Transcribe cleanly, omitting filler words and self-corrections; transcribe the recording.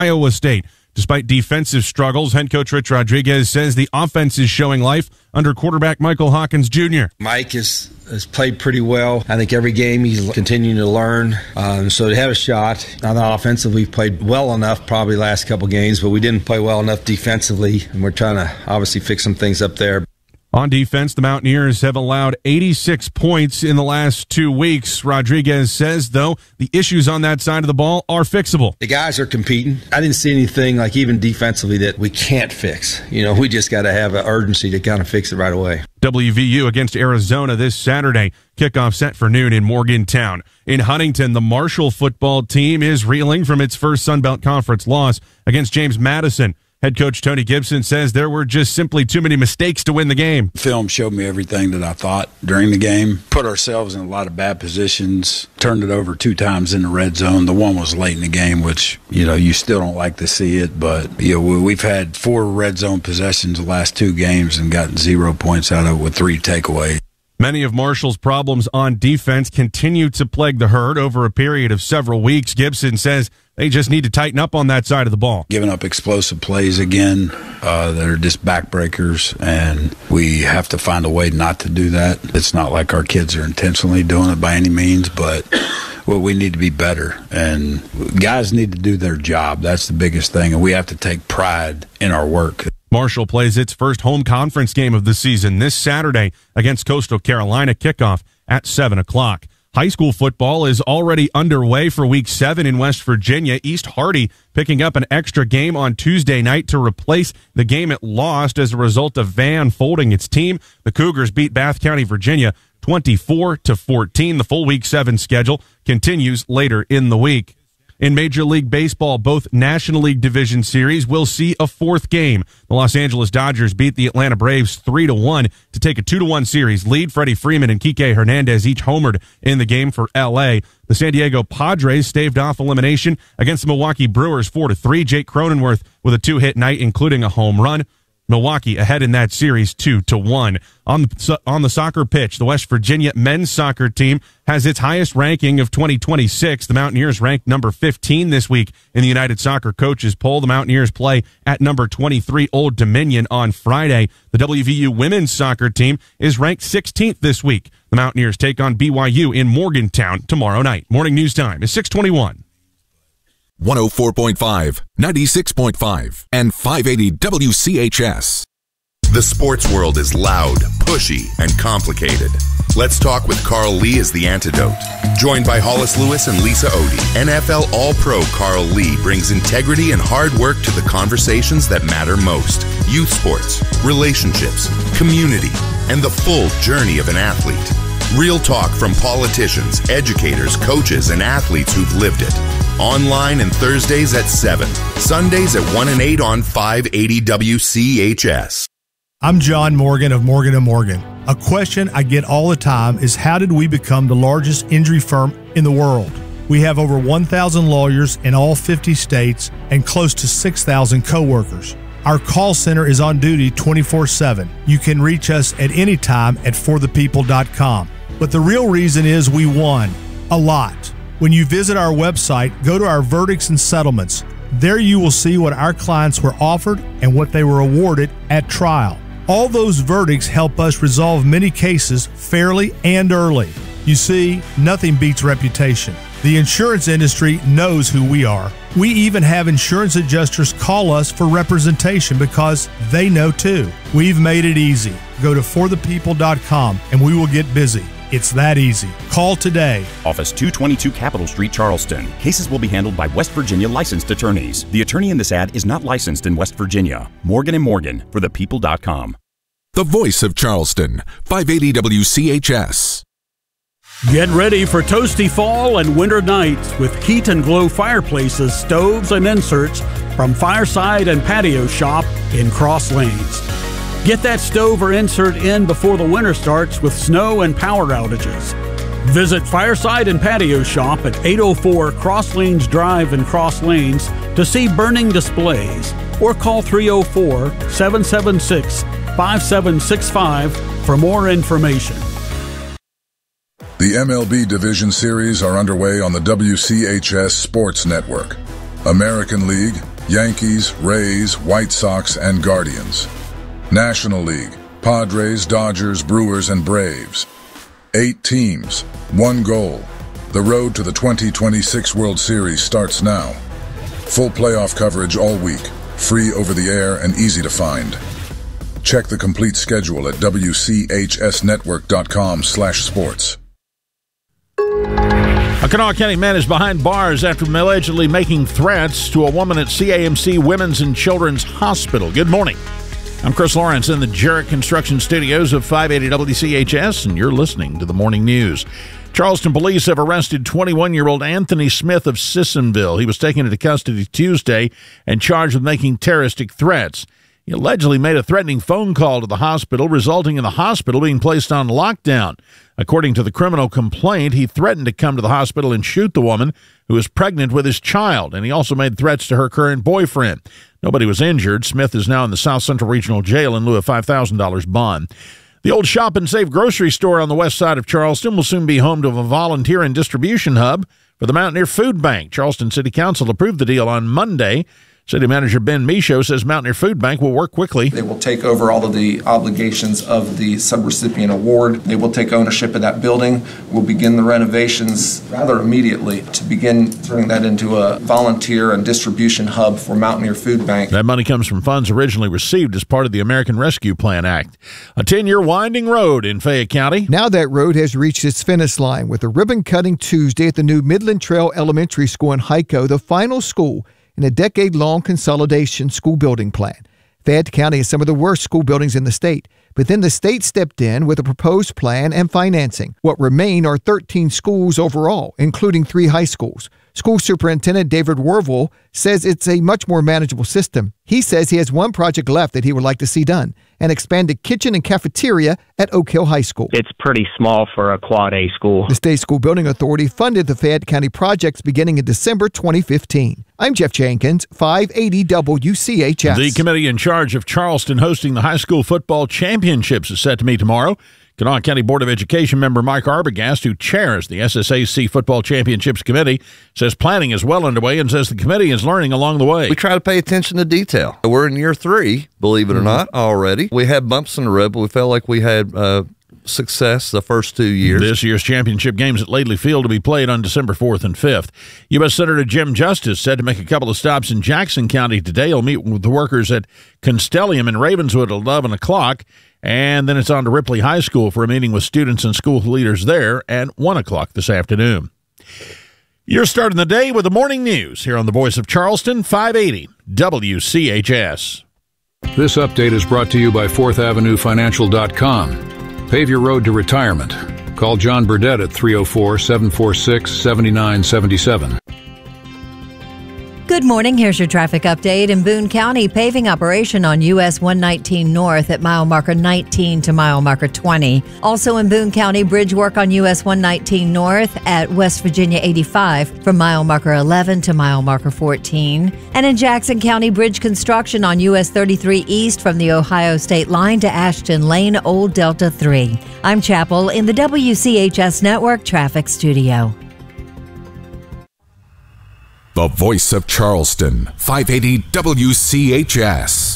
Iowa State. Despite defensive struggles, head coach Rich Rodriguez says the offense is showing life under quarterback Michael Hawkins Jr. Mike has played pretty well. I think every game he's continuing to learn. So to have a shot on the offensive, we've played well enough probably last couple games, but we didn't play well enough defensively, and we're trying to obviously fix some things up there. On defense, the Mountaineers have allowed 86 points in the last 2 weeks. Rodriguez says, though, the issues on that side of the ball are fixable. The guys are competing. I didn't see anything, like even defensively, that we can't fix. We just got to have an urgency to kind of fix it right away. WVU against Arizona this Saturday. Kickoff set for noon in Morgantown. In Huntington, the Marshall football team is reeling from its first Sun Belt Conference loss against James Madison. Head coach Tony Gibson says there were just simply too many mistakes to win the game. Film showed me everything that I thought during the game. Put ourselves in a lot of bad positions. Turned it over 2 times in the red zone. The one was late in the game, which, you still don't like to see it. But, we've had 4 red zone possessions the last 2 games and gotten 0 points out of it with 3 takeaways. Many of Marshall's problems on defense continue to plague the Herd over a period of several weeks. Gibson says they just need to tighten up on that side of the ball. Giving up explosive plays again that are just backbreakers, and we have to find a way not to do that. It's not like our kids are intentionally doing it by any means, but we need to be better, and guys need to do their job. That's the biggest thing, and we have to take pride in our work. Marshall plays its first home conference game of the season this Saturday against Coastal Carolina, kickoff at 7 o'clock. High school football is already underway for Week 7 in West Virginia. East Hardy picking up an extra game on Tuesday night to replace the game it lost as a result of Van folding its team. The Cougars beat Bath County, Virginia 24-14. The full Week 7 schedule continues later in the week. In Major League Baseball, both National League Division Series will see a 4th game. The Los Angeles Dodgers beat the Atlanta Braves 3-1 to take a 2-1 series lead. Freddie Freeman and Kike Hernandez each homered in the game for L.A. The San Diego Padres staved off elimination against the Milwaukee Brewers 4-3. Jake Cronenworth with a 2-hit night, including a home run. Milwaukee ahead in that series 2-1. On the soccer pitch, the West Virginia men's soccer team has its highest ranking of 2026. The Mountaineers ranked number 15 this week in the United Soccer Coaches poll. The Mountaineers play at number 23 Old Dominion on Friday. The WVU women's soccer team is ranked 16th this week. The Mountaineers take on BYU in Morgantown tomorrow night. Morning news time is 6:21. 104.5, 96.5, and 580 WCHS. The sports world is loud, pushy, and complicated. Let's Talk with Carl Lee is the antidote. Joined by Hollis Lewis and Lisa Odie, NFL All-Pro Carl Lee brings integrity and hard work to the conversations that matter most. Youth sports, relationships, community, and the full journey of an athlete. Real talk from politicians, educators, coaches, and athletes who've lived it. Online and Thursdays at 7. Sundays at 1 and 8 on 580 WCHS. I'm John Morgan of Morgan & Morgan. A question I get all the time is, how did we become the largest injury firm in the world? We have over 1,000 lawyers in all 50 states and close to 6,000 coworkers. Our call center is on duty 24/7. You can reach us at any time at forthepeople.com. But the real reason is we won a lot. When you visit our website, go to our verdicts and settlements. There you will see what our clients were offered and what they were awarded at trial. All those verdicts help us resolve many cases fairly and early. You see, nothing beats reputation. The insurance industry knows who we are. We even have insurance adjusters call us for representation because they know too. We've made it easy. Go to forthepeople.com and we will get busy. It's that easy. Call today. Office 222 Capitol Street, Charleston. Cases will be handled by West Virginia licensed attorneys. The attorney in this ad is not licensed in West Virginia. Morgan & Morgan, forthepeople.com. The voice of Charleston, 580 WCHS. Get ready for toasty fall and winter nights with Heat and Glow fireplaces, stoves, and inserts from Fireside and Patio Shop in Cross Lanes. Get that stove or insert in before the winter starts with snow and power outages. Visit Fireside and Patio Shop at 804 Cross Lanes Drive in Cross Lanes to see burning displays, or call 304-776-5765 for more information. The MLB Division Series are underway on the WCHS Sports Network. American League, Yankees, Rays, White Sox, and Guardians. National League, Padres, Dodgers, Brewers, and Braves. 8 teams, 1 goal. The road to the 2026 World Series starts now. Full playoff coverage all week, free over the air and easy to find. Check the complete schedule at WCHSnetwork.com/sports. A Kanawha County man is behind bars after allegedly making threats to a woman at CAMC Women's and Children's Hospital. Good morning. I'm Chris Lawrence in the Jarrett Construction Studios of 580 WCHS, and you're listening to the Morning News. Charleston police have arrested 21-year-old Anthony Smith of Sissonville. He was taken into custody Tuesday and charged with making terroristic threats. He allegedly made a threatening phone call to the hospital, resulting in the hospital being placed on lockdown. According to the criminal complaint, he threatened to come to the hospital and shoot the woman who was pregnant with his child, and he also made threats to her current boyfriend. Nobody was injured. Smith is now in the South Central Regional Jail in lieu of $5,000 bond. The old Shop and Save grocery store on the west side of Charleston will soon be home to a volunteer and distribution hub for the Mountaineer Food Bank. Charleston City Council approved the deal on Monday. City Manager Ben Michaud says Mountaineer Food Bank will work quickly. They will take over all of the obligations of the subrecipient award. They will take ownership of that building. We'll begin the renovations rather immediately to begin turning that into a volunteer and distribution hub for Mountaineer Food Bank. That money comes from funds originally received as part of the American Rescue Plan Act. A 10-year winding road in Fayette County. Now that road has reached its finish line with a ribbon cutting Tuesday at the new Midland Trail Elementary School in Hico, the final school in a decade-long consolidation school building plan. Fayette County has some of the worst school buildings in the state, but then the state stepped in with a proposed plan and financing. What remain are 13 schools overall, including 3 high schools. School Superintendent David Wervil says it's a much more manageable system. He says he has one project left that he would like to see done, an expanded kitchen and cafeteria at Oak Hill High School. It's pretty small for a Quad A school. The State School Building Authority funded the Fayette County projects beginning in December 2015. I'm Jeff Jenkins, 580 WCHS. The committee in charge of Charleston hosting the high school football championships is set to meet tomorrow. Kanawha County Board of Education member Mike Arbogast, who chairs the SSAC Football Championships Committee, says planning is well underway and says the committee is learning along the way. We try to pay attention to detail. We're in year 3, believe it or not, already. We had bumps in the road, but we felt like we had success the first 2 years. This year's championship games at Laidley Field to be played on December 4th and 5th. U.S. Senator Jim Justice said to make a couple of stops in Jackson County today. He'll meet with the workers at Constellium in Ravenswood at 11 o'clock. And then it's on to Ripley High School for a meeting with students and school leaders there at 1 o'clock this afternoon. You're starting the day with the morning news here on the Voice of Charleston, 580 WCHS. This update is brought to you by 4thAvenueFinancial.com. Pave your road to retirement. Call John Burdett at 304-746-7977. Good morning. Here's your traffic update. In Boone County, paving operation on US 119 North at mile marker 19 to mile marker 20. Also in Boone County, bridge work on US 119 North at West Virginia 85 from mile marker 11 to mile marker 14. And in Jackson County, bridge construction on US 33 East from the Ohio State line to Ashton Lane, Old Delta 3. I'm Chapel in the WCHS Network Traffic Studio. The Voice of Charleston, 580 WCHS.